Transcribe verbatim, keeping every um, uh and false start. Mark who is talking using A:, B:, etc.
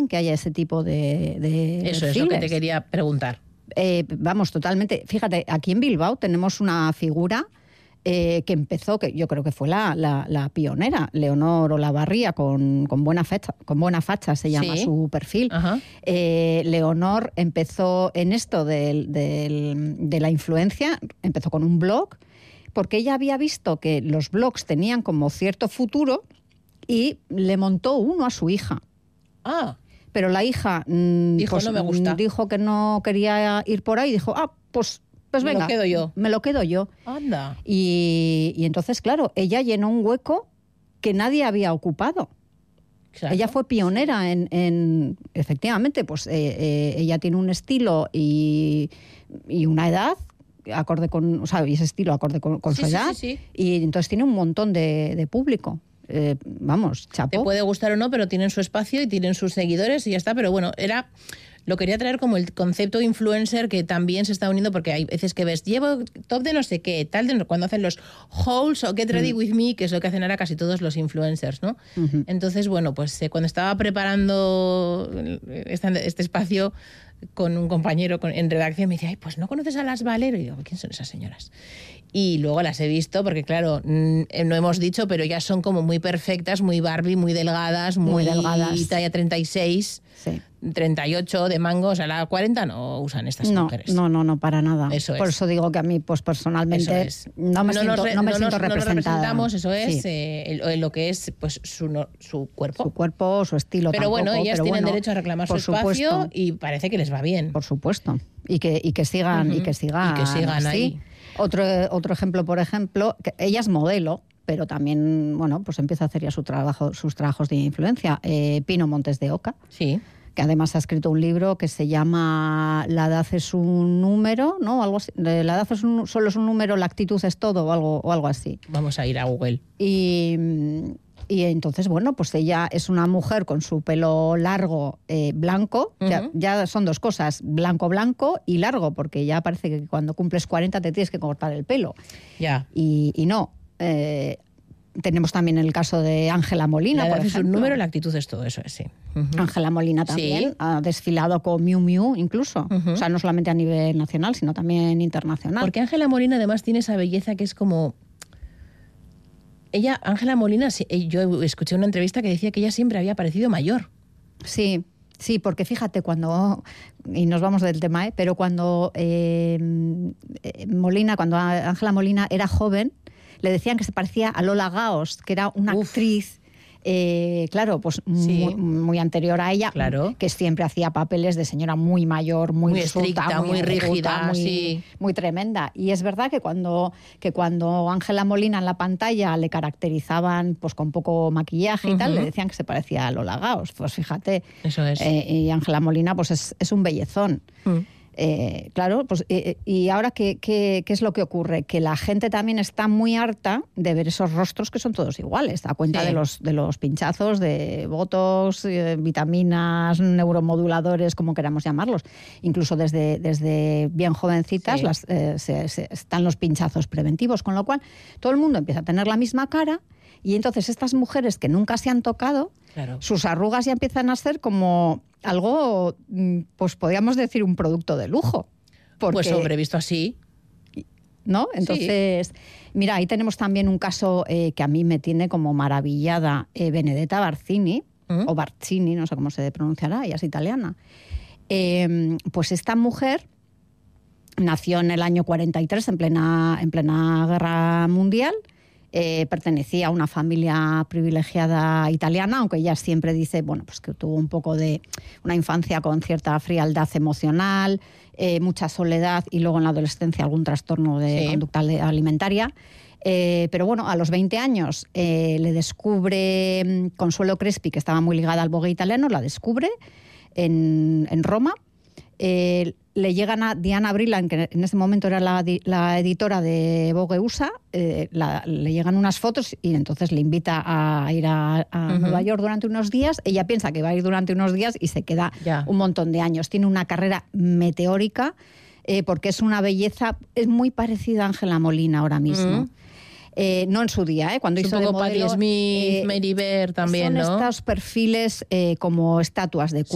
A: bien que haya ese tipo de, de
B: Eso es lo que te quería preguntar.
A: Eh, vamos, totalmente. Fíjate, aquí en Bilbao tenemos una figura eh, que empezó, que yo creo que fue la, la, la pionera, Leonor Olavarría, con, con, buena fecha, con buena facha se llama sí. su perfil. Eh, Leonor empezó en esto del, del, de la influencia, empezó con un blog, porque ella había visto que los blogs tenían como cierto futuro y le montó uno a su hija.
B: Ah.
A: Pero la hija mmm,
B: dijo,
A: pues,
B: no me gusta.
A: dijo que no quería ir por ahí y dijo, ah, pues, pues
B: me
A: venga,
B: lo quedo yo.
A: me lo quedo yo.
B: Anda.
A: Y, y entonces, claro, ella llenó un hueco que nadie había ocupado. Claro. Ella fue pionera en, en efectivamente, pues eh, eh, ella tiene un estilo y, y una edad acorde con, o sea, y ese estilo acorde con, con
B: sí,
A: su edad,
B: sí, sí, sí.
A: Y entonces tiene un montón de, de público. Eh, vamos, chapó.
B: Te puede gustar o no, pero tienen su espacio y tienen sus seguidores y ya está. Pero bueno, era lo quería traer como el concepto influencer que también se está uniendo, porque hay veces que ves, llevo top de no sé qué, tal, de, cuando hacen los hauls o get ready mm. with me, que es lo que hacen ahora casi todos los influencers, ¿no? Uh-huh. Entonces, bueno, pues eh, cuando estaba preparando este, este espacio con un compañero con, en redacción, me decía, ay, pues ¿no conoces a las Valero? Y digo, ¿quién son esas señoras? Y luego las he visto, porque claro, no hemos dicho, pero ya son como muy perfectas, muy Barbie, muy delgadas, muy,
A: muy delgadas.
B: Talla treinta y seis,
A: sí.
B: treinta y ocho de mango, o sea, la cuarenta no usan estas
A: no,
B: mujeres.
A: No, no, no, para nada.
B: Eso es.
A: Por eso digo que a mí, pues personalmente,
B: es.
A: no me
B: no
A: siento,
B: nos,
A: no me
B: no
A: siento
B: nos,
A: representada.
B: No nos representamos, eso es,
A: sí.
B: eh, lo que es pues su, no, su cuerpo.
A: Su cuerpo, su estilo
B: Pero
A: tampoco,
B: bueno, ellas
A: pero
B: tienen
A: bueno,
B: derecho a reclamar su espacio
A: supuesto.
B: Y parece que les va bien.
A: Por supuesto. Y que, y que sigan,
B: uh-huh.
A: y que sigan,
B: y que sigan
A: así.
B: ahí.
A: Otro, otro ejemplo, por ejemplo, que ella es modelo, pero también, bueno, pues empieza a hacer ya su trabajo, sus trabajos de influencia. Eh, Pino Montes de Oca.
B: Sí.
A: Que además ha escrito un libro que se llama La edad es un número, ¿no? Algo así. La edad es un, solo es un número, la actitud es todo, o algo, o algo así.
B: Vamos a ir a Google.
A: Y, y entonces, bueno, pues ella es una mujer con su pelo largo, eh, blanco. Uh-huh. Ya, ya son dos cosas, blanco, blanco y largo, porque ya parece que cuando cumples cuarenta te tienes que cortar el pelo.
B: Ya.
A: Y, y no. Eh, Tenemos también el caso de Ángela Molina,
B: la
A: por
B: ejemplo. Es un número, la actitud es todo, eso es, sí.
A: Ángela uh-huh. Molina también sí. ha desfilado con Miu Miu incluso. Uh-huh. O sea, no solamente a nivel nacional, sino también internacional.
B: Porque Ángela Molina además tiene esa belleza que es como... Ella, Ángela Molina, yo escuché una entrevista que decía que ella siempre había parecido mayor.
A: Sí. Sí, porque fíjate, cuando, y nos vamos del tema, ¿eh? pero cuando eh, Molina, cuando Ángela Molina era joven, le decían que se parecía a Lola Gaos, que era una Uf. actriz, eh, claro, pues sí. muy, muy anterior a ella,
B: claro.
A: que siempre hacía papeles de señora muy mayor, muy,
B: muy
A: resulta,
B: estricta, muy, muy rígida,
A: muy,
B: sí.
A: muy tremenda. Y es verdad que cuando que cuando Ángela Molina en la pantalla le caracterizaban pues con poco maquillaje y uh-huh. tal, le decían que se parecía a Lola Gaos. Pues fíjate.
B: Eso es.
A: Eh, y Ángela Molina pues es, es un bellezón. Uh-huh. Eh, claro, pues eh, y ahora ¿qué, qué, qué es lo que ocurre? Que la gente también está muy harta de ver esos rostros que son todos iguales, a cuenta sí. de los de los pinchazos, de botox, eh, vitaminas, neuromoduladores, como queramos llamarlos. Incluso desde, desde bien jovencitas sí. las, eh, se, se, están los pinchazos preventivos, con lo cual todo el mundo empieza a tener la misma cara. Y entonces estas mujeres que nunca se han tocado, claro. sus arrugas ya empiezan a ser como algo, pues podríamos decir un producto de lujo. Porque,
B: pues hombre, visto así.
A: ¿No? Entonces, sí. mira, ahí tenemos también un caso eh, que a mí me tiene como maravillada, eh, Benedetta Barcini, ¿Mm? o Barcini, no sé cómo se pronunciará, ella es italiana. Eh, pues esta mujer nació en el año cuarenta y tres, en plena, en plena Guerra Mundial. Eh, pertenecía a una familia privilegiada italiana, aunque ella siempre dice, bueno, pues que tuvo un poco de una infancia con cierta frialdad emocional, eh, mucha soledad y luego en la adolescencia algún trastorno de sí. conducta alimentaria. Eh, pero bueno, a los veinte años eh, le descubre Consuelo Crespi, que estaba muy ligada al Vogue italiano, la descubre en, en Roma. Eh, le llegan a Diana Brilland, que en ese momento era la, la editora de Vogue U S A, eh, la, le llegan unas fotos y entonces le invita a ir a, a uh-huh. Nueva York durante unos días. Ella piensa que va a ir durante unos días y se queda yeah. un montón de años. Tiene una carrera meteórica eh, porque es una belleza, es muy parecida a Ángela Molina ahora mismo. Uh-huh. Eh, no en su día, ¿eh? Cuando
B: es
A: hizo
B: un
A: de
B: poco
A: modelo,
B: Patti Smith,
A: eh,
B: Mary Bear también,
A: son
B: ¿no?
A: Son estos perfiles eh, como estatuas de